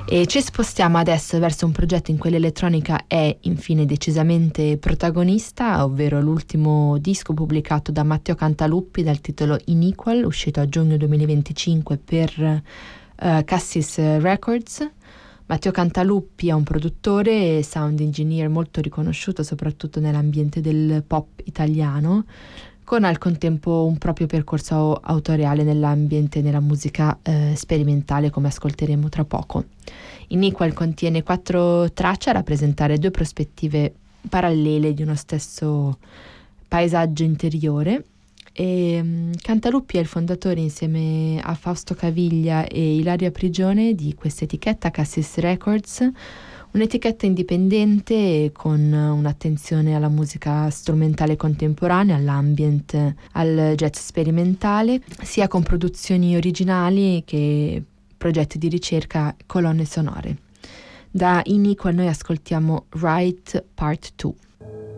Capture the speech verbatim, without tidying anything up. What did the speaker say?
E ci spostiamo adesso verso un progetto in cui l'elettronica è infine decisamente protagonista, ovvero l'ultimo disco pubblicato da Matteo Cantaluppi dal titolo Inequal, uscito a giugno duemilaventicinque per uh, Cassis Records. Matteo Cantaluppi è un produttore e sound engineer molto riconosciuto soprattutto nell'ambiente del pop italiano, con al contempo un proprio percorso autoriale nell'ambiente della musica eh, sperimentale, come ascolteremo tra poco. Inequal contiene quattro tracce a rappresentare due prospettive parallele di uno stesso paesaggio interiore. E um, Cantaluppi è il fondatore, insieme a Fausto Caviglia e Ilaria Prigione, di questa etichetta Cassis Records, un'etichetta indipendente con un'attenzione alla musica strumentale contemporanea, all'ambient, al jazz sperimentale, sia con produzioni originali che progetti di ricerca e colonne sonore. Da Inequal noi ascoltiamo Right Part due.